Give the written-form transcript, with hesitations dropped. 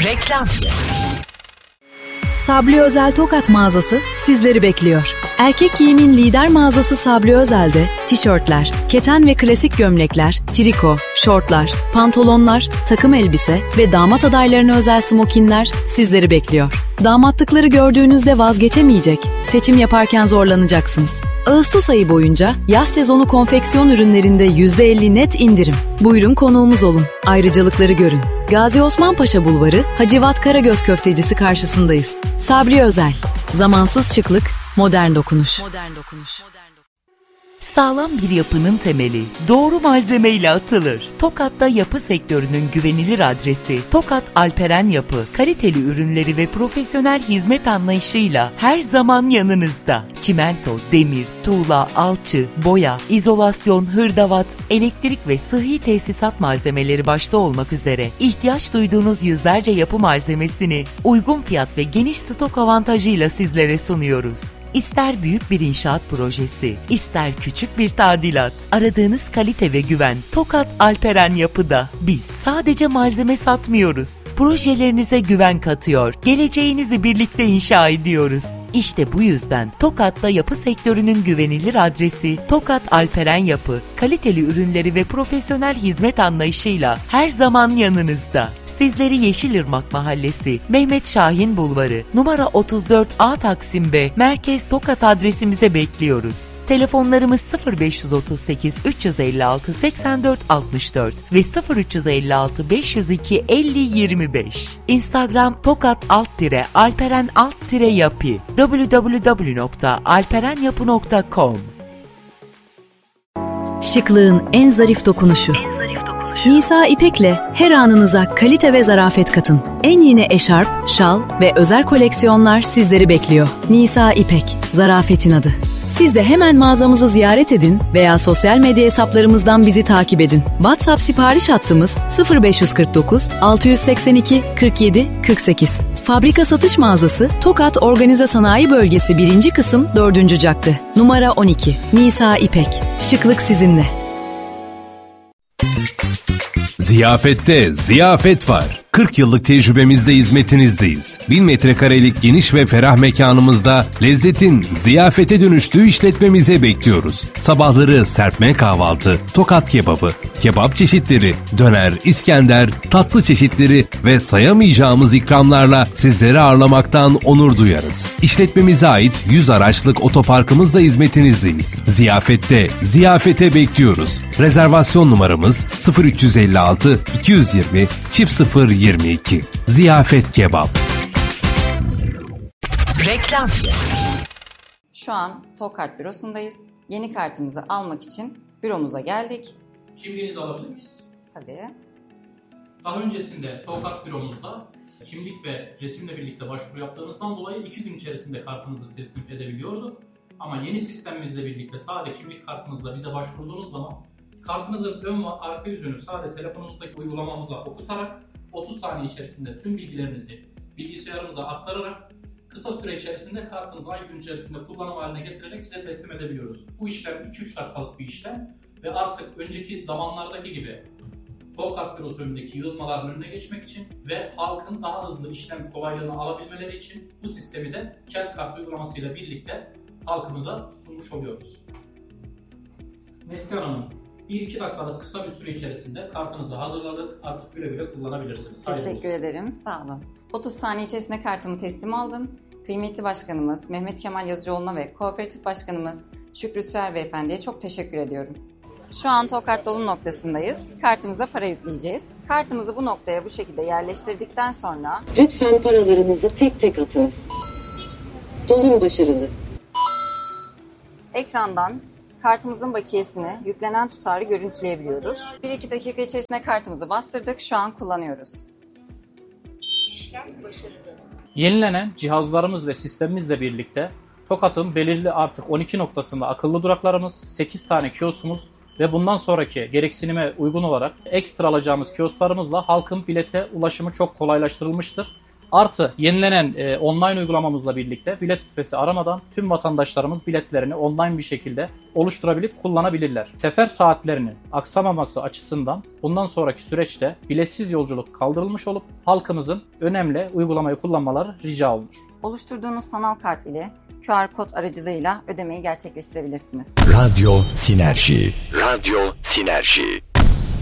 Reklam. Sabri Özel Tokat mağazası sizleri bekliyor. Erkek giyimin lider mağazası Sabri Özel'de tişörtler, keten ve klasik gömlekler, triko, şortlar, pantolonlar, takım elbise ve damat adaylarına özel smokinler sizleri bekliyor. Damatlıkları gördüğünüzde vazgeçemeyecek, seçim yaparken zorlanacaksınız. Ağustos ayı boyunca yaz sezonu konfeksiyon ürünlerinde %50 net indirim. Buyurun konuğumuz olun, ayrıcalıkları görün. Gazi Osman Paşa Bulvarı, Hacivat Karagöz Köftecisi karşısındayız. Sabri Özel, zamansız şıklık, modern dokunuş. Sağlam bir yapının temeli doğru malzemeyle atılır. Tokat'ta yapı sektörünün güvenilir adresi Tokat Alperen Yapı, kaliteli ürünleri ve profesyonel hizmet anlayışıyla her zaman yanınızda. Çimento, demir, tuğla, alçı, boya, izolasyon, hırdavat, elektrik ve sıhhi tesisat malzemeleri başta olmak üzere ihtiyaç duyduğunuz yüzlerce yapı malzemesini uygun fiyat ve geniş stok avantajıyla sizlere sunuyoruz. İster büyük bir inşaat projesi, ister küçük bir tadilat, aradığınız kalite ve güven Tokat Alperen Yapı'da. Biz sadece malzeme satmıyoruz. Projelerinize güven katıyor, geleceğinizi birlikte inşa ediyoruz. İşte bu yüzden Tokat'ta yapı sektörünün güvenilir adresi Tokat Alperen Yapı, kaliteli ürünleri ve profesyonel hizmet anlayışıyla her zaman yanınızda. Sizleri Yeşilırmak Mahallesi, Mehmet Şahin Bulvarı, numara 34A Taksim B, Merkez Tokat adresimize bekliyoruz. Telefonlarımız 0538 356 84 64 ve 0356 502 50 25. Instagram tokat_alperen_yapı, www.alperenyapı.com. Şıklığın en zarif dokunuşu. Nisa İpek'le her anınıza kalite ve zarafet katın. En yeni eşarp, şal ve özel koleksiyonlar sizleri bekliyor. Nisa İpek, zarafetin adı. Siz de hemen mağazamızı ziyaret edin veya sosyal medya hesaplarımızdan bizi takip edin. WhatsApp sipariş hattımız 0549 682 47 48. Fabrika satış mağazası Tokat Organize Sanayi Bölgesi 1. kısım 4. cadde. Numara 12. Nisa İpek. Şıklık sizinle. Ziyafette ziyafet var. 40 yıllık tecrübemizde hizmetinizdeyiz. 1000 metrekarelik geniş ve ferah mekanımızda lezzetin ziyafete dönüştüğü işletmemize bekliyoruz. Sabahları serpme kahvaltı, tokat kebabı, kebap çeşitleri, döner, İskender, tatlı çeşitleri ve sayamayacağımız ikramlarla sizleri ağırlamaktan onur duyarız. İşletmemize ait 100 araçlık otoparkımızla hizmetinizdeyiz. Ziyafette ziyafete bekliyoruz. Rezervasyon numaramız 0356 220 0022. Ziyafet Kebap. Reklam. Şu an Tokart bürosundayız. Yeni kartımızı almak için büromuza geldik. Kimliğinizi alabilir miyiz? Tabii. Daha öncesinde Tokart büromuzda kimlik ve resimle birlikte başvuru yaptığımızdan dolayı 2 gün içerisinde kartınızı teslim edebiliyorduk. Ama yeni sistemimizle birlikte sadece kimlik kartınızla bize başvurduğunuz zaman kartınızın ön ve arka yüzünü sadece telefonunuzdaki uygulamamıza okutarak 30 saniye içerisinde tüm bilgilerinizi bilgisayarımıza aktararak kısa süre içerisinde kartınızı aynı gün içerisinde kullanım haline getirerek size teslim edebiliyoruz. Bu işlem 2-3 dakikalık bir işlem ve artık önceki zamanlardaki gibi Tokart bürosu önündeki yığılmaların önüne geçmek için ve halkın daha hızlı işlem kolaylığını alabilmeleri için bu sistemi de Kelt Kart uygulamasıyla birlikte halkımıza sunmuş oluyoruz. Neslihan Hanım, 1-2 dakikalık kısa bir süre içerisinde kartınızı hazırladık. Artık güle güle kullanabilirsiniz. Teşekkür ederim. Sağ olun. 30 saniye içerisinde kartımı teslim aldım. Kıymetli başkanımız Mehmet Kemal Yazıcıoğlu'na ve kooperatif başkanımız Şükrü Süer Beyefendi'ye çok teşekkür ediyorum. Şu an Tokart dolum noktasındayız. Kartımıza para yükleyeceğiz. Kartımızı bu noktaya bu şekilde yerleştirdikten sonra lütfen paralarınızı tek tek atınız. Dolum başarılı. Ekrandan kartımızın bakiyesini, yüklenen tutarı görüntüleyebiliyoruz. 1-2 dakika içerisinde kartımızı bastırdık. Şu an kullanıyoruz. İşlem başarılı. Yenilenen cihazlarımız ve sistemimizle birlikte Tokat'ın belirli artık 12 noktasında akıllı duraklarımız, 8 tane kioskumuz ve bundan sonraki gereksinime uygun olarak ekstra alacağımız kiosklarımızla halkın bilete ulaşımı çok kolaylaştırılmıştır. Artı yenilenen online uygulamamızla birlikte bilet büfesi aramadan tüm vatandaşlarımız biletlerini online bir şekilde oluşturabilip kullanabilirler. Sefer saatlerinin aksamaması açısından bundan sonraki süreçte biletsiz yolculuk kaldırılmış olup halkımızın önemli uygulamayı kullanmaları rica olunur. Oluşturduğunuz sanal kart ile QR kod aracılığıyla ödemeyi gerçekleştirebilirsiniz. Radyo Sinerji. Radyo Sinerji.